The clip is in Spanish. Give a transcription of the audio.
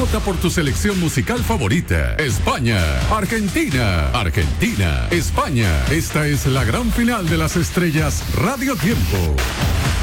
Vota por tu selección musical favorita. España, Argentina, Argentina, España. Esta es la gran final de las estrellas Radio Tiempo.